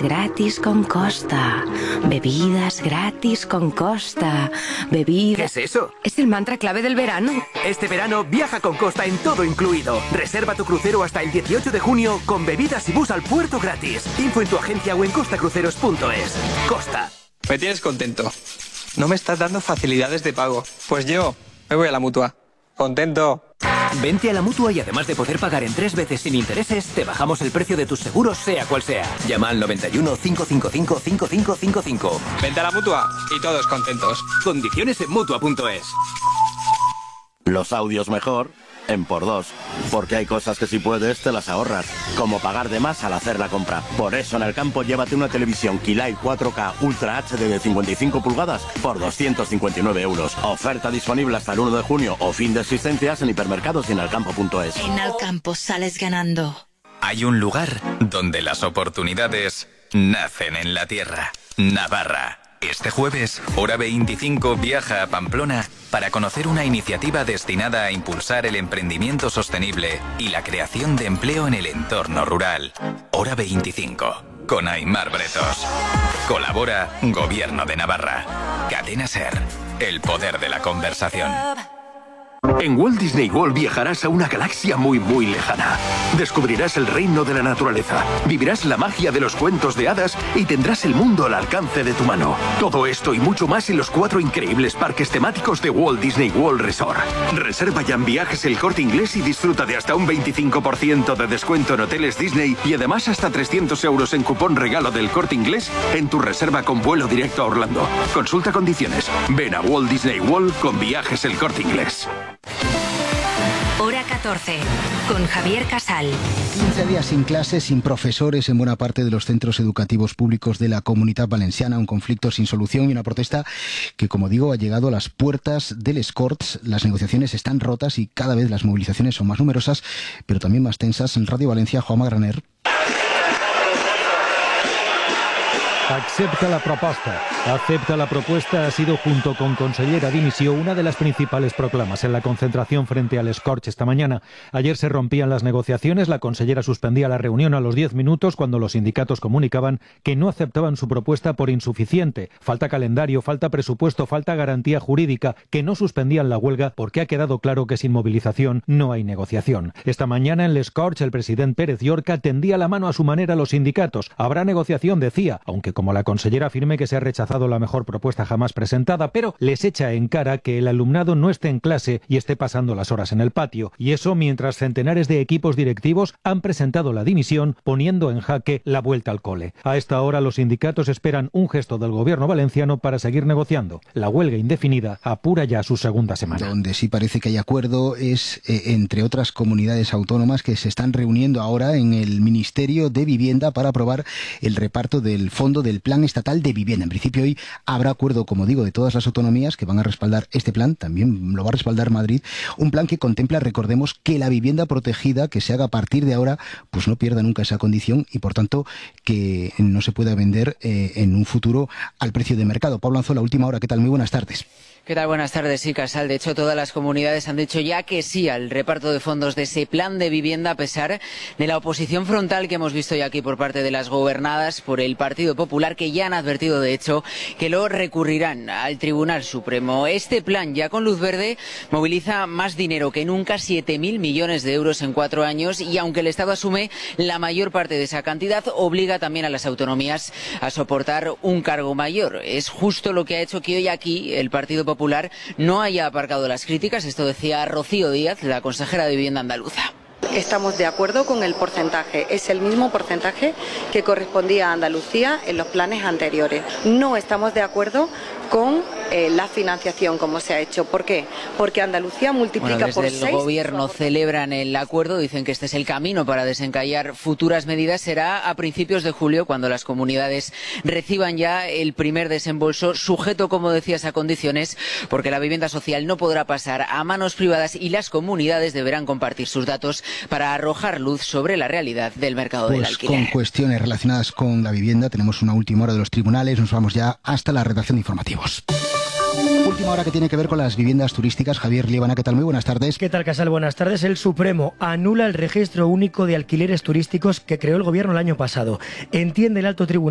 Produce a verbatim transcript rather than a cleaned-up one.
gratis con Costa. Bebidas gratis con Costa. Bebidas... ¿Qué es eso? Es el mantra clave del verano. Este verano viaja con Costa en todo incluido. Reserva tu crucero hasta el dieciocho de junio con bebidas y bus al puerto gratis. Info en tu agencia o en costacruceros punto es. Costa. Me tienes contento. No me estás dando facilidades de pago. Pues yo me voy a la Mutua. Contento. Vente a la Mutua y además de poder pagar en tres veces sin intereses, te bajamos el precio de tus seguros sea cual sea. Llama al noventa y uno, cinco cinco cinco, cinco cinco cinco cinco. Vente a la Mutua y todos contentos. Condiciones en Mutua punto es. Los audios mejor en por dos, porque hay cosas que si puedes te las ahorras, como pagar de más al hacer la compra. Por eso en el campo llévate una televisión Keylight cuatro K Ultra H D de cincuenta y cinco pulgadas por doscientos cincuenta y nueve euros. Oferta disponible hasta el uno de junio o fin de existencias en hipermercados y en alcampo punto es. En Alcampo sales ganando. Hay un lugar donde las oportunidades nacen en la tierra. Navarra. Este jueves, hora veinticinco, viaja a Pamplona para conocer una iniciativa destinada a impulsar el emprendimiento sostenible y la creación de empleo en el entorno rural. Hora veinticinco, con Aimar Bretos. Colabora Gobierno de Navarra. Cadena SER, el poder de la conversación. En Walt Disney World viajarás a una galaxia muy muy lejana. Descubrirás el reino de la naturaleza, vivirás la magia de los cuentos de hadas y tendrás el mundo al alcance de tu mano. Todo esto y mucho más en los cuatro increíbles parques temáticos de Walt Disney World Resort. Reserva ya en Viajes El Corte Inglés y disfruta de hasta un veinticinco por ciento de descuento en hoteles Disney y además hasta trescientos euros en cupón regalo del Corte Inglés en tu reserva con vuelo directo a Orlando. Consulta condiciones. Ven a Walt Disney World con Viajes El Corte Inglés. Hora catorce, con Javier Casal. quince días sin clases, sin profesores en buena parte de los centros educativos públicos de la Comunitat Valenciana, un conflicto sin solución y una protesta que, como digo, ha llegado a las puertas del Les Corts. Las negociaciones están rotas y cada vez las movilizaciones son más numerosas, pero también más tensas. En Radio Valencia, Juanma Graner. Accepta la proposta. Acepta la propuesta ha sido, junto con consellera dimisión, una de las principales proclamas en la concentración frente al Les Corts esta mañana. Ayer se rompían las negociaciones, la consellera suspendía la reunión a los diez minutos cuando los sindicatos comunicaban que no aceptaban su propuesta por insuficiente. Falta calendario, falta presupuesto, falta garantía jurídica, que no suspendían la huelga porque ha quedado claro que sin movilización no hay negociación. Esta mañana en Les Corts el presidente Pérez Llorca tendía la mano a su manera a los sindicatos. Habrá negociación, decía, aunque como la consellera afirme que se ha rechazado la mejor propuesta jamás presentada, pero les echa en cara que el alumnado no esté en clase y esté pasando las horas en el patio. Y eso mientras centenares de equipos directivos han presentado la dimisión, poniendo en jaque la vuelta al cole. A esta hora los sindicatos esperan un gesto del gobierno valenciano para seguir negociando. La huelga indefinida apura ya su segunda semana. Donde sí parece que hay acuerdo es eh, entre otras comunidades autónomas que se están reuniendo ahora en el Ministerio de Vivienda para aprobar el reparto del fondo del Plan Estatal de Vivienda. En principio hoy habrá acuerdo, como digo, de todas las autonomías que van a respaldar este plan. También lo va a respaldar Madrid. Un plan que contempla, recordemos, que la vivienda protegida que se haga a partir de ahora pues no pierda nunca esa condición y, por tanto, que no se pueda vender eh, en un futuro al precio de mercado. Pablo Anzola, Última Hora. ¿Qué tal? Muy buenas tardes. ¿Qué tal? Buenas tardes, sí, Casal. De hecho, todas las comunidades han dicho ya que sí al reparto de fondos de ese plan de vivienda, a pesar de la oposición frontal que hemos visto ya aquí por parte de las gobernadas por el Partido Popular, que ya han advertido, de hecho, que lo recurrirán al Tribunal Supremo. Este plan, ya con luz verde, moviliza más dinero que nunca, siete mil millones de euros en cuatro años, y aunque el Estado asume la mayor parte de esa cantidad, obliga también a las autonomías a soportar un cargo mayor. Es justo lo que ha hecho que hoy aquí el Partido Popular Popular no haya aparcado las críticas. Esto decía Rocío Díaz, la consejera de Vivienda andaluza. Estamos de acuerdo con el porcentaje, es el mismo porcentaje que correspondía a Andalucía en los planes anteriores. No estamos de acuerdo con eh, la financiación como se ha hecho. ¿Por qué? Porque Andalucía multiplica bueno, desde por el seis. El gobierno celebran el acuerdo, dicen que este es el camino para desencallar futuras medidas. Será a principios de julio cuando las comunidades reciban ya el primer desembolso, sujeto, como decías, a condiciones, porque la vivienda social no podrá pasar a manos privadas y las comunidades deberán compartir sus datos para arrojar luz sobre la realidad del mercado pues del alquiler. Con cuestiones relacionadas con la vivienda tenemos una última hora de los tribunales. Nos vamos ya hasta la redacción de informativos. Última hora que tiene que ver con las viviendas turísticas. Javier Liebana, ¿qué tal? Muy buenas tardes. ¿Qué tal, Casal? Buenas tardes. El Supremo anula el registro único de alquileres turísticos que creó el gobierno el año pasado. Entiende el alto tribunal